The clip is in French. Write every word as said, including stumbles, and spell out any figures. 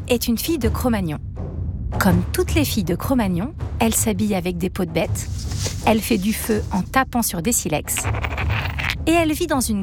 est une fille de Cro-Magnon. Comme toutes les filles de Cro-Magnon, elle s'habille avec des peaux de bête, elle fait du feu en tapant sur des silex, et elle vit dans une